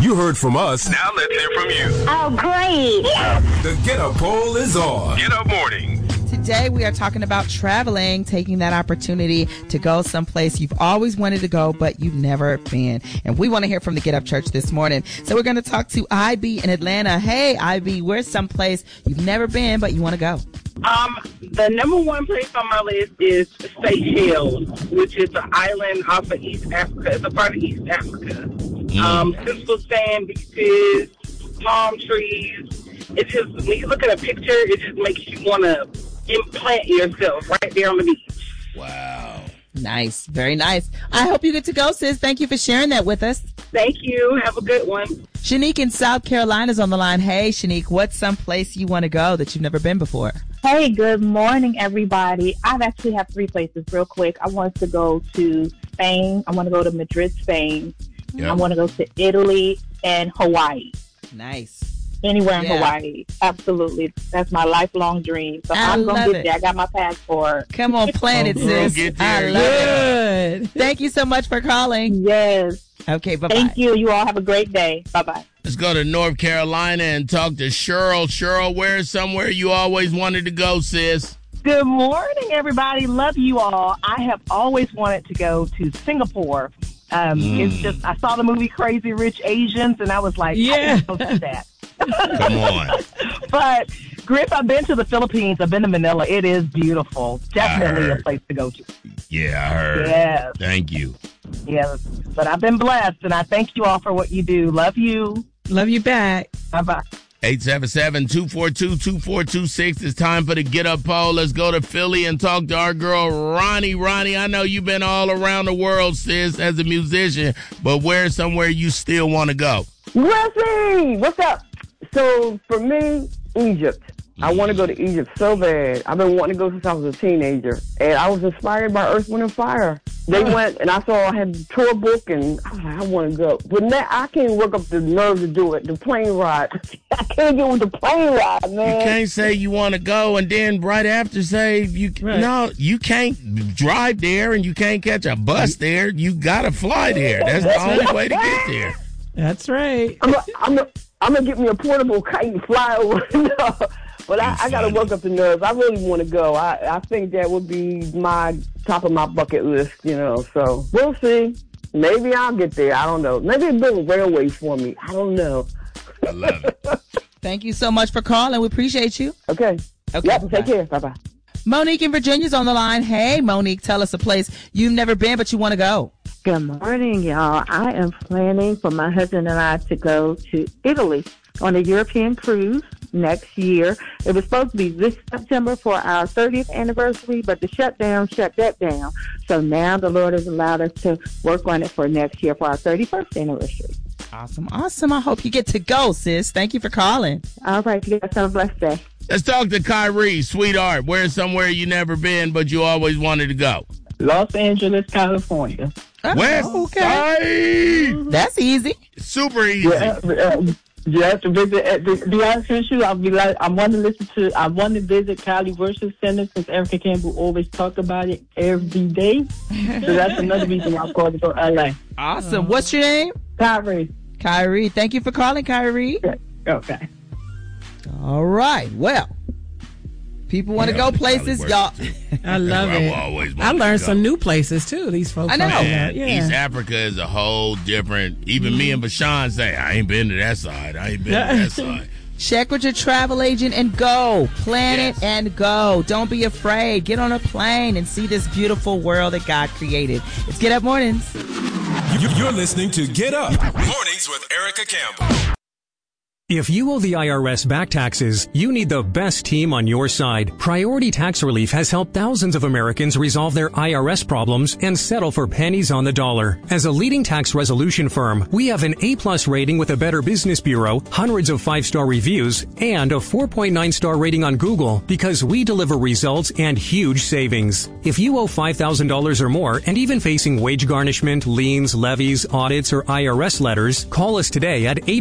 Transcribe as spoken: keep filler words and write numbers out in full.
You heard from us. Now let's hear from you. Oh, great. The Get Up poll is on. Get Up Morning. Today we are talking about traveling, taking that opportunity to go someplace you've always wanted to go, but you've never been. And we want to hear from the Get Up Church this morning. So we're going to talk to I B in Atlanta. Hey, I B, where's someplace you've never been, but you want to go? Um, the number one place on my list is Seychelles, which is an island off of East Africa. It's a part of East Africa. Mm. Um, simple sand beaches, palm trees. It just, when you look at a picture, it just makes you want to implant yourself right there on the beach. Wow. Nice. Very nice. I hope you get to go, sis. Thank you for sharing that with us. Thank you. Have a good one. Shanique in South Carolina is on the line. Hey, Shanique, what's some place you want to go that you've never been before? Hey, good morning, everybody. I've actually have three places real quick. I want to go to Spain. I want to go to Madrid, Spain. Yep. I want to go to Italy and Hawaii. Nice. Anywhere in yeah. Hawaii. Absolutely. That's my lifelong dream. So I I'm going to get it. there. I got my passport. Come on, plan it, sis. Get there. I love yeah. it. Thank you so much for calling. Yes. Okay, bye-bye. Thank you. You all have a great day. Bye-bye. Let's go to North Carolina and talk to Cheryl. Cheryl, where's somewhere you always wanted to go, sis? Good morning, everybody. Love you all. I have always wanted to go to Singapore. Um, mm. It's just, I saw the movie Crazy Rich Asians, and I was like, yeah. I want to do that. Come on. But, Griff, I've been to the Philippines. I've been to Manila. It is beautiful. Definitely a place to go to. Yeah, I heard. Yes. Thank you. Yes. But I've been blessed, and I thank you all for what you do. Love you. Love you back. Bye-bye. eight seven seven, two four two, two four two six. It's time for the Get Up poll. Let's go to Philly and talk to our girl, Ronnie. Ronnie, I know you've been all around the world, sis, as a musician, but where's somewhere you still want to go? Wesley, what's up? So, for me, Egypt. I want to go to Egypt so bad. I've been wanting to go since I was a teenager. And I was inspired by Earth, Wind, and Fire. They went, and I saw I had the tour book, and I was like, I want to go. But now I can't work up the nerve to do it, the plane ride. I can't get with the plane ride, man. You can't say you want to go, and then right after say, you right. no, you can't drive there, and you can't catch a bus there. You got to fly there. That's the only way to get there. That's right. I'm a, I'm a, I'm going to get me a portable kite and fly over. No. But I, I got to work up the nerves. I really want to go. I, I think that would be my top of my bucket list, you know. So we'll see. Maybe I'll get there. I don't know. Maybe they'll build railways for me. I don't know. I love it. Thank you so much for calling. We appreciate you. Okay. Okay. Yep. Bye-bye. Take care. Bye-bye. Monique in Virginia's on the line. Hey, Monique, tell us a place you've never been, but you want to go. Good morning, y'all. I am planning for my husband and I to go to Italy on a European cruise next year. It was supposed to be this September for our thirtieth anniversary, but the shutdown shut that down. So now the Lord has allowed us to work on it for next year for our thirty-first anniversary. Awesome. Awesome. I hope you get to go, sis. Thank you for calling. All right. You guys have a blessed day. Let's talk to Kyrie, sweetheart. Where's somewhere you never been, but you always wanted to go? Los Angeles, California. Oh, West okay. Side. That's easy. Super easy. Yeah, uh, yeah, to visit. Uh, to be honest with you, I'll be like, I want to listen to. I want to visit Cali Versus Center since Erica Campbell always talk about it every day. So that's another reason why I'm calling to go to L A. Awesome. What's your name? Kyrie. Kyrie. Thank you for calling, Kyrie. Yeah. Okay. All right. Well, people want to yeah, go places, y'all. I love I it. I learned some new places too. These folks. I know. Man, yeah. East Africa is a whole different. Even mm-hmm. me and Bashan say, I ain't been to that side. I ain't been to that side. Check with your travel agent and go. Plan yes. it and go. Don't be afraid. Get on a plane and see this beautiful world that God created. It's Get Up Mornings. You're listening to Get Up Mornings with Erica Campbell. If you owe the I R S back taxes, you need the best team on your side. Priority Tax Relief has helped thousands of Americans resolve their I R S problems and settle for pennies on the dollar. As a leading tax resolution firm, we have an A-plus rating with a Better Business Bureau, hundreds of five-star reviews, and a four point nine star rating on Google because we deliver results and huge savings. If you owe five thousand dollars or more and even facing wage garnishment, liens, levies, audits, or I R S letters, call us today at eight